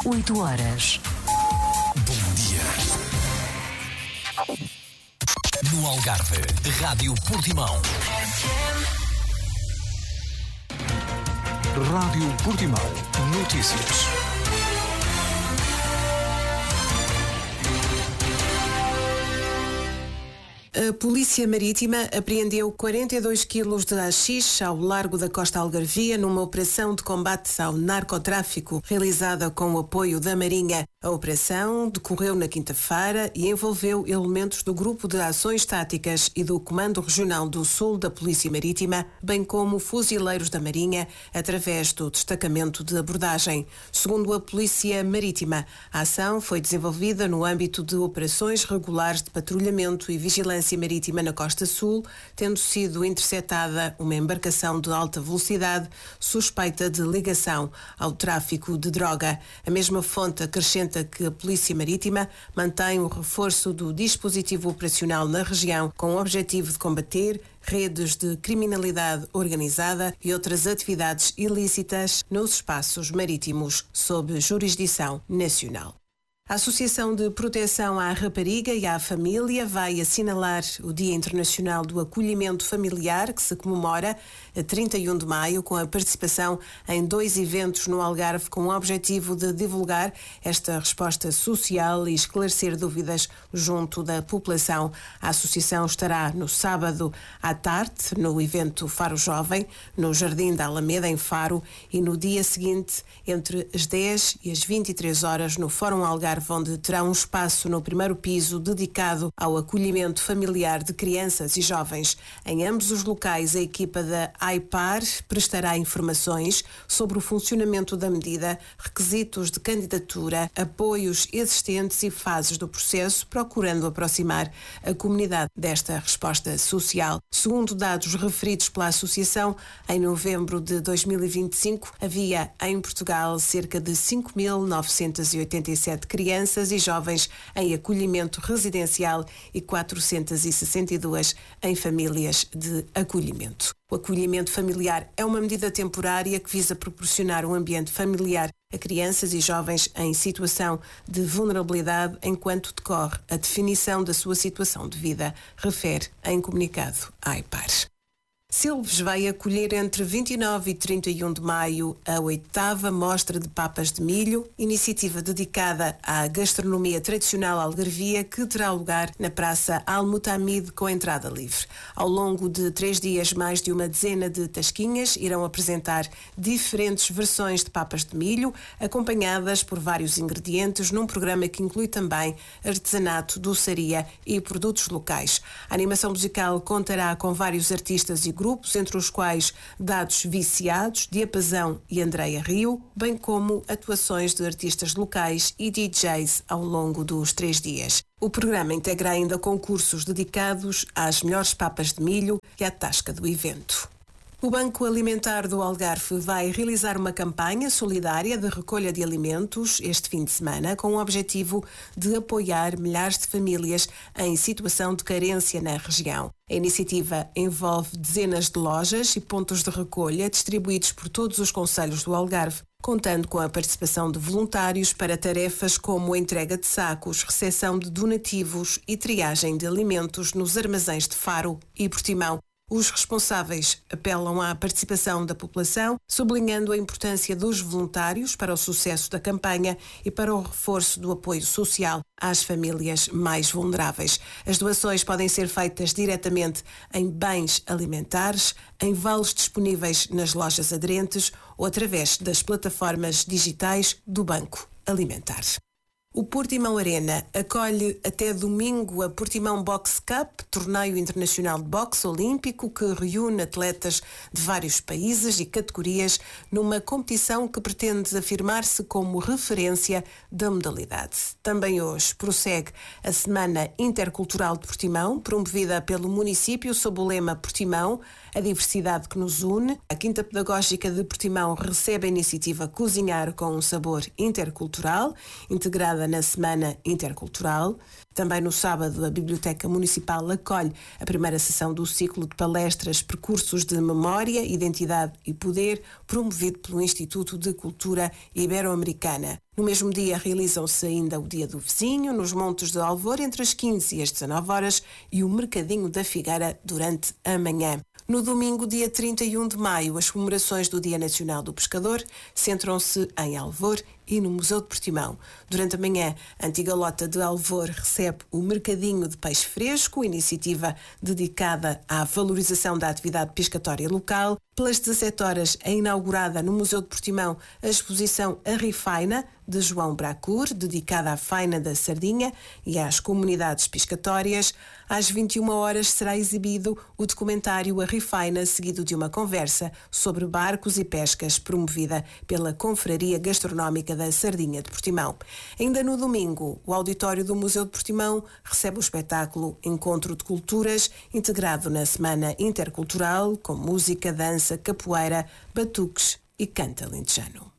8 horas. Bom dia. No Algarve, Rádio Portimão. Rádio Portimão. Notícias. A Polícia Marítima apreendeu 42 quilos de haxixe ao largo da costa algarvia numa operação de combate ao narcotráfico realizada com o apoio da Marinha. A operação decorreu na quinta-feira e envolveu elementos do Grupo de Ações Táticas e do Comando Regional do Sul da Polícia Marítima, bem como fuzileiros da Marinha, através do destacamento de abordagem. Segundo a Polícia Marítima, a ação foi desenvolvida no âmbito de operações regulares de patrulhamento e vigilância marítima na Costa Sul, tendo sido interceptada uma embarcação de alta velocidade suspeita de ligação ao tráfico de droga. A mesma fonte acrescenta que a Polícia Marítima mantém o reforço do dispositivo operacional na região com o objetivo de combater redes de criminalidade organizada e outras atividades ilícitas nos espaços marítimos sob jurisdição nacional. A Associação de Proteção à Rapariga e à Família vai assinalar o Dia Internacional do Acolhimento Familiar, que se comemora a 31 de maio, com a participação em 2 eventos no Algarve, com o objetivo de divulgar esta resposta social e esclarecer dúvidas junto da população. A associação estará no sábado à tarde, no evento Faro Jovem, no Jardim da Alameda, em Faro, e no dia seguinte, entre as 10 e as 23 horas, no Fórum Algarve, onde terá um espaço no primeiro piso dedicado ao acolhimento familiar de crianças e jovens. Em ambos os locais, a equipa da AIPAR prestará informações sobre o funcionamento da medida, requisitos de candidatura, apoios existentes e fases do processo, procurando aproximar a comunidade desta resposta social. Segundo dados referidos pela Associação, em novembro de 2025, havia em Portugal cerca de 5.987 crianças e jovens em acolhimento residencial e 462 em famílias de acolhimento. O acolhimento familiar é uma medida temporária que visa proporcionar um ambiente familiar a crianças e jovens em situação de vulnerabilidade enquanto decorre a definição da sua situação de vida, refere em comunicado a AIPAR. Silves vai acolher entre 29 e 31 de maio a 8ª Mostra de Papas de Milho, iniciativa dedicada à gastronomia tradicional algarvia que terá lugar na Praça Al-Mutamid com entrada livre. Ao longo de 3 dias, mais de uma dezena de tasquinhas irão apresentar diferentes versões de papas de milho, acompanhadas por vários ingredientes, num programa que inclui também artesanato, doçaria e produtos locais. A animação musical contará com vários artistas e grupos, entre os quais Dados Viciados, Diapasão e Andreia Rio, bem como atuações de artistas locais e DJs ao longo dos 3 dias. O programa integra ainda concursos dedicados às melhores papas de milho e à tasca do evento. O Banco Alimentar do Algarve vai realizar uma campanha solidária de recolha de alimentos este fim de semana com o objetivo de apoiar milhares de famílias em situação de carência na região. A iniciativa envolve dezenas de lojas e pontos de recolha distribuídos por todos os concelhos do Algarve, contando com a participação de voluntários para tarefas como a entrega de sacos, recepção de donativos e triagem de alimentos nos armazéns de Faro e Portimão. Os responsáveis apelam à participação da população, sublinhando a importância dos voluntários para o sucesso da campanha e para o reforço do apoio social às famílias mais vulneráveis. As doações podem ser feitas diretamente em bens alimentares, em vales disponíveis nas lojas aderentes ou através das plataformas digitais do Banco Alimentar. O Portimão Arena acolhe até domingo a Portimão Box Cup, torneio internacional de boxe olímpico que reúne atletas de vários países e categorias numa competição que pretende afirmar-se como referência da modalidade. Também hoje prossegue a Semana Intercultural de Portimão, promovida pelo município sob o lema Portimão, a diversidade que nos une. A Quinta Pedagógica de Portimão recebe a iniciativa Cozinhar com um Sabor Intercultural, integrada integrada na Semana Intercultural. Também no sábado, a Biblioteca Municipal acolhe a primeira sessão do ciclo de palestras Percursos de Memória, Identidade e Poder, promovido pelo Instituto de Cultura Ibero-Americana. No mesmo dia, realizam-se ainda o Dia do Vizinho, nos Montes de Alvor, entre as 15 e as 19 horas, e o Mercadinho da Figueira durante a manhã. No domingo, dia 31 de maio, as comemorações do Dia Nacional do Pescador centram-se em Alvor e no Museu de Portimão. Durante a manhã, a antiga lota de Alvor recebe o Mercadinho de Peixe Fresco, iniciativa dedicada à valorização da atividade pescatória local. Pelas 17 horas é inaugurada no Museu de Portimão a exposição A Rifaina, de João Bracur, dedicada à faina da sardinha e às comunidades pescatórias. Às 21 horas será exibido o documentário A Rifaina, seguido de uma conversa sobre barcos e pescas, promovida pela Confraria Gastronómica da Sardinha de Portimão. Ainda no domingo, o auditório do Museu de Portimão recebe o espetáculo Encontro de Culturas, integrado na Semana Intercultural, com música, dança, capoeira, batuques e canto alentejano.